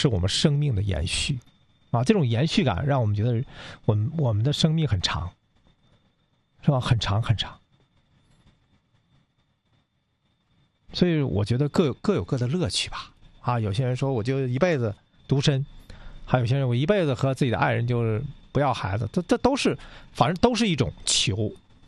是我们生命的延续啊！这种延续感让我们觉得我们的生命很长，是吧？很长很长。所以我觉得各有各的乐趣吧。啊，有些人说我就一辈子独身，还有些人我一辈子和自己的爱人就是不要孩子，这都是，反正都是一种求，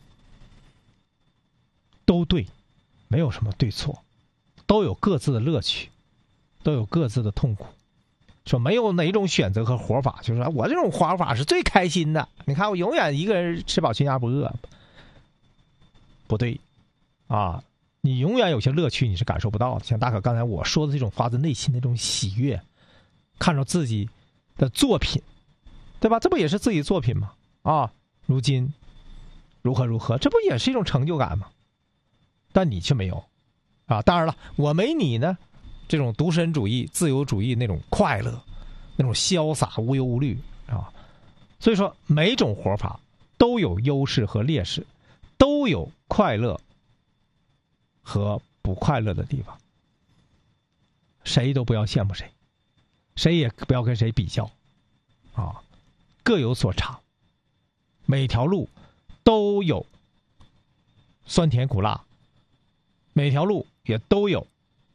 都对，没有什么对错，都有各自的乐趣，都有各自的痛苦。说没有哪种选择和活法，就是说我这种活法是最开心的。你看我永远一个人吃饱全家不饿，不对啊！你永远有些乐趣你是感受不到的。像大可刚才我说的这种发自内心的这种喜悦，看着自己的作品，对吧？这不也是自己作品吗？啊，如今如何，这不也是一种成就感吗？但你却没有啊！当然了，我没你呢。这种独身主义、自由主义那种快乐，那种潇洒无忧无虑啊，所以说每种活法都有优势和劣势，都有快乐和不快乐的地方，谁都不要羡慕谁，谁也不要跟谁比较啊，各有所长，每条路都有酸甜苦辣，每条路也都有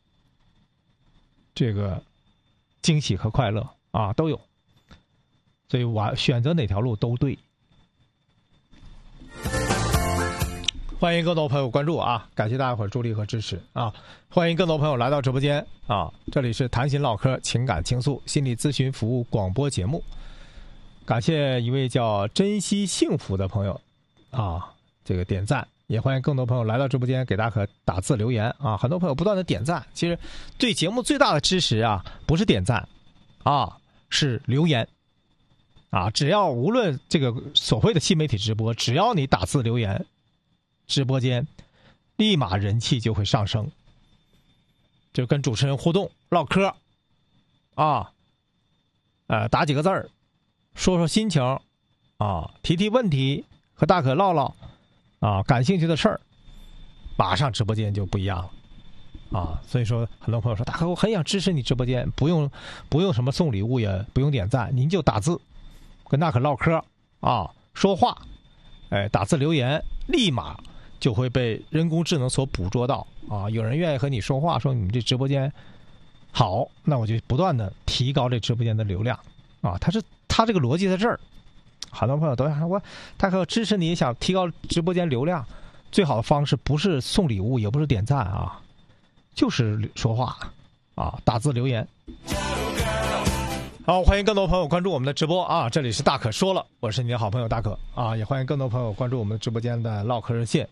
这个惊喜和快乐啊，都有，所以我选择哪条路都对。欢迎更多朋友关注啊，感谢大家伙助力和支持啊！欢迎更多朋友来到直播间啊，这里是谈心唠嗑、情感倾诉、心理咨询服务广播节目。感谢一位叫珍惜幸福的朋友啊，这个点赞。也欢迎更多朋友来到直播间给大家打字留言啊！很多朋友不断的点赞，其实对节目最大的支持啊，不是点赞啊，是留言啊！只要无论这个所谓的新媒体直播，只要你打字留言，直播间立马人气就会上升，就跟主持人互动唠嗑啊，打几个字儿，说说心情啊，提提问题，和大可唠唠。啊，感兴趣的事儿，马上直播间就不一样了啊！所以说，很多朋友说，大哥，我很想支持你直播间，不用什么送礼物，也不用点赞，您就打字，跟大可唠嗑啊，说话，打字留言，立马就会被人工智能所捕捉到啊！有人愿意和你说话，说你们这直播间好，那我就不断的提高这直播间的流量啊！他这个逻辑在这儿。很多朋友都想我，大哥支持你，想提高直播间流量，最好的方式不是送礼物，也不是点赞啊，就是说话啊，打字留言。好，欢迎更多朋友关注我们的直播啊！这里是大可说了，我是你的好朋友大可啊！也欢迎更多朋友关注我们直播间的唠嗑热线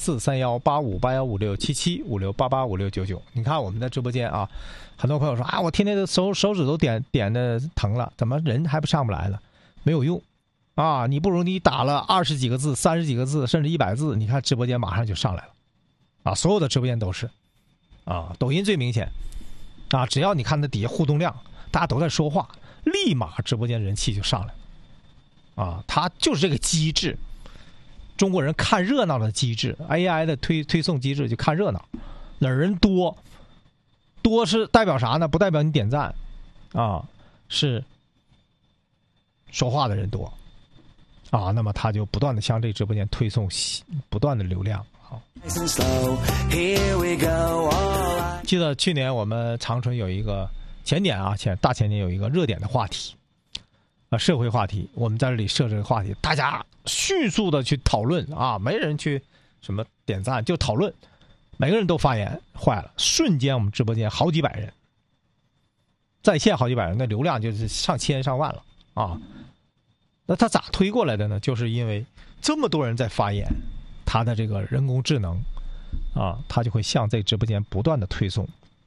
04318581567756885699。你看我们的直播间啊，很多朋友说啊，我天天的手指都点的疼了，怎么人还不上不来了？没有用。啊，你不如你打了20几个字、30几个字，甚至100字，你看直播间马上就上来了，啊，所有的直播间都是，啊，抖音最明显，啊，只要你看那底下互动量，大家都在说话，立马直播间人气就上来了，啊，它就是这个机制，中国人看热闹的机制 ，AI 的推送机制就看热闹，哪儿人多是代表啥呢？不代表你点赞，啊，是说话的人多。啊，那么他就不断的向这直播间推送不断的流量。好，记得去年我们长春有一个前年有一个热点的话题，社会话题，我们在这里设这个话题，大家迅速的去讨论啊，没人去什么点赞，就讨论，每个人都发言，坏了，瞬间我们直播间好几百人，在线好几百人，那流量就是上千上万了啊。那他咋推过来的呢？就是因为这么多人在发言，他的这个人工智能啊，他就会向这直播间不断的推送。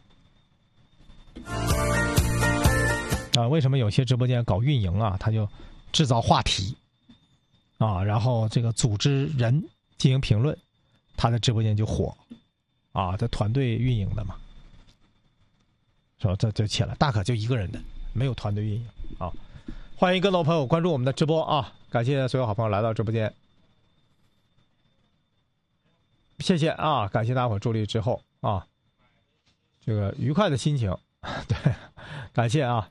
啊，为什么有些直播间搞运营啊，他就制造话题啊，然后这个组织人进行评论，他的直播间就火啊，这团队运营的嘛，说这起来，大可就一个人的，没有团队运营啊。欢迎更多朋友关注我们的直播啊！感谢所有好朋友来到直播间，谢谢啊！感谢大伙助力之后啊，这个愉快的心情，对，感谢啊！